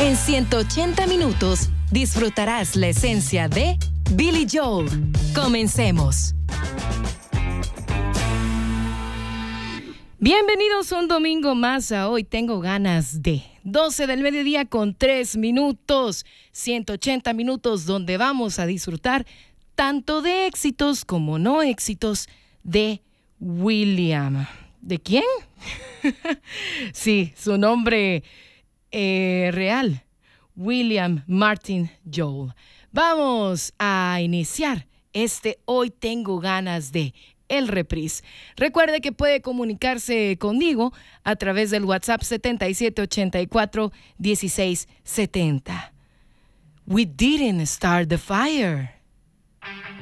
En 180 minutos disfrutarás la esencia de Billy Joel. Comencemos. Bienvenidos un domingo más a Hoy Tengo Ganas de 12 del mediodía con 3 minutos, 180 minutos donde vamos a disfrutar tanto de éxitos como no éxitos de William. ¿De quién? Sí, su nombre real, William Martin Joel. Vamos a iniciar este Hoy Tengo Ganas de el reprise. Recuerde que puede comunicarse conmigo a través del WhatsApp 7784-1670. We didn't start the fire.